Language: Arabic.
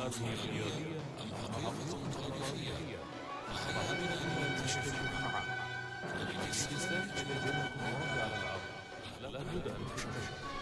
هذه الرياضية مع محافظة قضائية وهذه تشريع الإسلام بينكم مواقع الألعاب لا بد أن تشاهدوا.